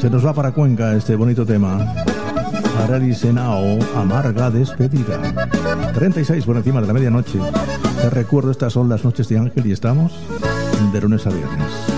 Se nos va para Cuenca este bonito tema. Arari Senao, amarga despedida. 36 por encima de la medianoche. Te recuerdo, estas son las noches de Ángel y estamos de lunes a viernes.